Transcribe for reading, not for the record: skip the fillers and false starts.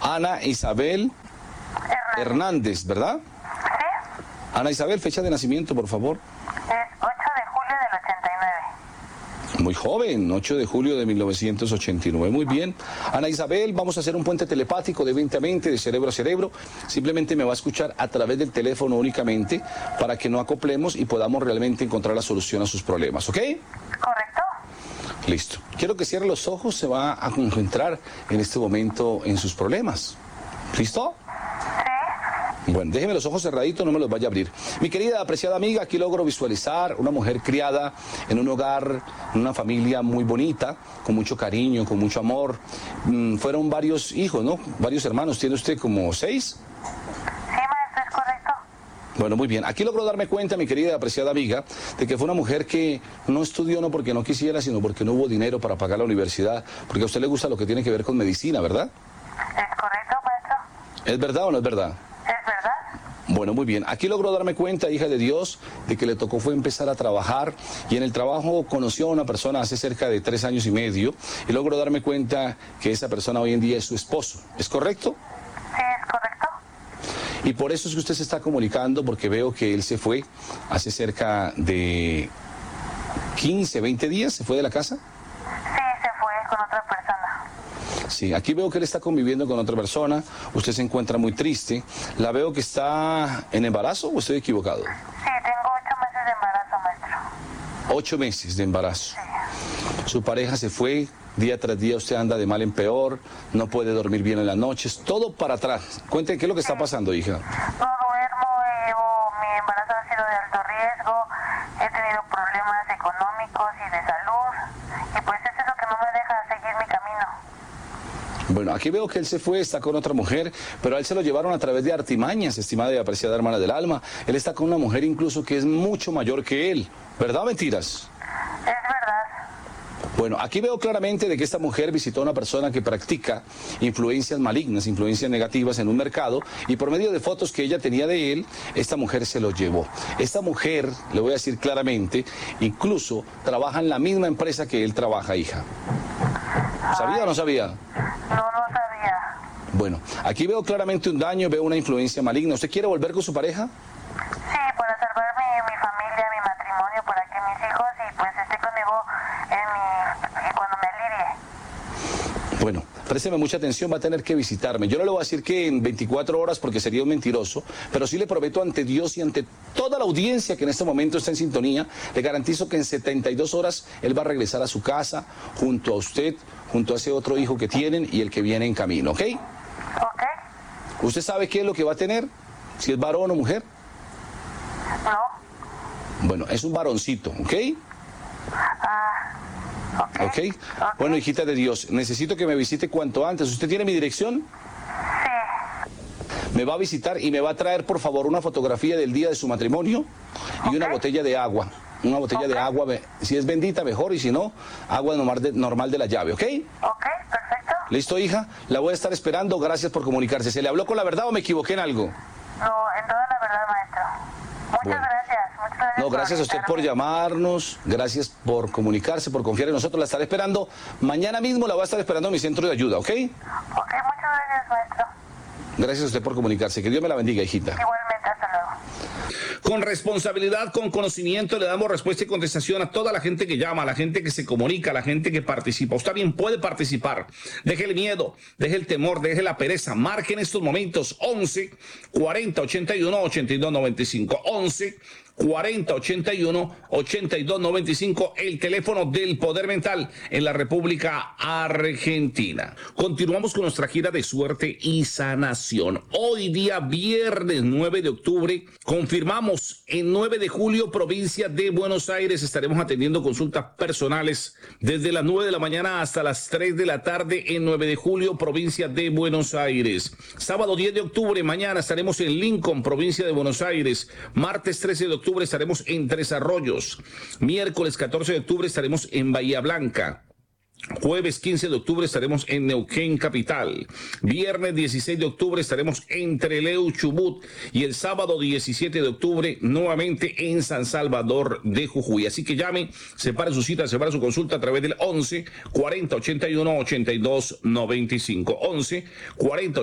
Ana Isabel Hernández, ¿verdad? Sí, Ana Isabel, fecha de nacimiento, por favor. es 8 de julio del 89. Muy joven, 8 de julio de 1989. Muy bien. Ana Isabel, vamos a hacer un puente telepático de mente a mente, de cerebro a cerebro. Simplemente me va a escuchar a través del teléfono únicamente para que no acoplemos y podamos realmente encontrar la solución a sus problemas, ¿ok? ¿Correcto? Listo. Quiero que cierre los ojos, se va a concentrar en este momento en sus problemas. ¿Listo? Sí. Bueno, déjeme los ojos cerraditos, no me los vaya a abrir. Mi querida, apreciada amiga, aquí logro visualizar una mujer criada en un hogar, en una familia muy bonita, con mucho cariño, con mucho amor. Fueron varios hijos, ¿no? Varios hermanos. ¿Tiene usted como 6? Sí, maestro, es correcto. Bueno, muy bien. Aquí logro darme cuenta, mi querida y apreciada amiga, de que fue una mujer que no estudió no porque no quisiera, sino porque no hubo dinero para pagar la universidad, porque a usted le gusta lo que tiene que ver con medicina, ¿verdad? ¿Es correcto, maestro? ¿Es verdad o no es verdad? ¿Es verdad? Bueno, muy bien. Aquí logró darme cuenta, hija de Dios, de que le tocó fue empezar a trabajar y en el trabajo conoció a una persona hace cerca de 3 años y medio y logró darme cuenta que esa persona hoy en día es su esposo. ¿Es correcto? Sí, es correcto. Y por eso es que usted se está comunicando, porque veo que él se fue hace cerca de 15, 20 días, se fue de la casa. Sí, se fue con otra persona. Sí, aquí veo que él está conviviendo con otra persona, usted se encuentra muy triste, la veo que está en embarazo o estoy equivocado. Sí, tengo 8 meses de embarazo, maestro. 8 meses de embarazo. Sí. Su pareja se fue, día tras día usted anda de mal en peor, no puede dormir bien en las noches, todo para atrás. Cuente qué es lo que está pasando, hija. No duermo, mi embarazo ha sido de alto riesgo, he tenido problemas económicos y de salud, y pues eso es lo que no me deja seguir mi camino. Bueno, aquí veo que él se fue, está con otra mujer, pero a él se lo llevaron a través de artimañas, estimada y apreciada hermana del alma. Él está con una mujer incluso que es mucho mayor que él. ¿Verdad o mentiras? Es verdad. Bueno, aquí veo claramente de que esta mujer visitó a una persona que practica influencias malignas, influencias negativas en un mercado y por medio de fotos que ella tenía de él, esta mujer se lo llevó. Esta mujer, le voy a decir claramente, incluso trabaja en la misma empresa que él trabaja, hija. ¿Sabía o no sabía? No, no sabía. Bueno, aquí veo claramente un daño, veo una influencia maligna. ¿Usted quiere volver con su pareja? Sí, para salvar mi familia, mi matrimonio, para que mis hijos y pues esté conmigo cuando me alivie. Bueno, présteme mucha atención, va a tener que visitarme. Yo no le voy a decir que en 24 horas porque sería un mentiroso, pero sí le prometo ante Dios y ante toda la audiencia que en este momento está en sintonía, le garantizo que en 72 horas él va a regresar a su casa junto a usted, junto a ese otro hijo que tienen y el que viene en camino, ¿ok? ¿Ok? ¿Usted sabe qué es lo que va a tener? Si es varón o mujer. No. Bueno, es un varoncito, ¿ok? Ok. ¿Ok? Bueno, hijita de Dios, necesito que me visite cuanto antes. ¿Usted tiene mi dirección? Sí. Me va a visitar y me va a traer, por favor, una fotografía del día de su matrimonio y una Ok. botella de agua. Una botella de agua, si es bendita, mejor, y si no, agua normal de la llave, ¿ok? Ok, perfecto. ¿Listo, hija? La voy a estar esperando. Gracias por comunicarse. ¿Se le habló con la verdad o me equivoqué en algo? No, en toda la verdad, maestro. Muchas Bueno. gracias. Muchas gracias. No, gracias a usted por invitarme. llamarnos, gracias por comunicarse, por confiar en nosotros. La estaré esperando. Mañana mismo la voy a estar esperando en mi centro de ayuda, ¿ok? Ok, muchas gracias, maestro. Gracias a usted por comunicarse. Que Dios me la bendiga, hijita. Igualmente, hasta luego. Con responsabilidad, con conocimiento, le damos respuesta y contestación a toda la gente que llama, a la gente que se comunica, a la gente que participa. Usted bien puede participar. Deje el miedo, deje el temor, deje la pereza. Marque en estos momentos 11 40 81 82 95. 11 40 81 82 95, el teléfono del Poder Mental en la República Argentina. Continuamos con nuestra gira de suerte y sanación. Hoy día viernes 9 de octubre confirmamos en 9 de julio provincia de Buenos Aires estaremos atendiendo consultas personales desde las 9 de la mañana hasta las 3 de la tarde en 9 de julio provincia de Buenos Aires. Sábado 10 de octubre mañana estaremos en Lincoln provincia de Buenos Aires. Martes 13 de octubre estaremos en Tres Arroyos. Miércoles 14 de octubre estaremos en Bahía Blanca. Jueves 15 de octubre estaremos en Neuquén Capital. Viernes 16 de octubre estaremos en Trelew, Chubut. Y el sábado 17 de octubre nuevamente en San Salvador de Jujuy. Así que llame, separe su cita, separe su consulta a través del 11 40 81 82 95. 11 40